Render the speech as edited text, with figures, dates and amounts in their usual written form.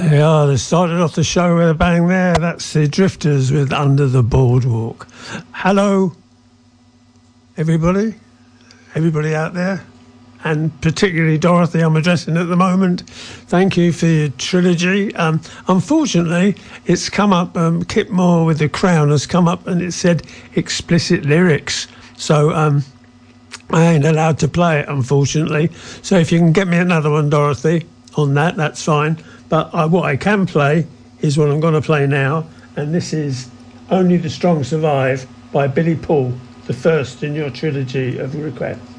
Yeah, they started off the show with a bang there. That's the Drifters with Under the Boardwalk. Hello, everybody out there, and particularly Dorothy I'm addressing at the moment. Thank you for your trilogy. Unfortunately, it's come up, Kip Moore with The Crown has come up and it said explicit lyrics. So I ain't allowed to play it, unfortunately. So if you can get me another one, Dorothy, on that, that's fine. But what I can play is what I'm going to play now, and this is Only the Strong Survive by Billy Paul, the first in your trilogy of requests.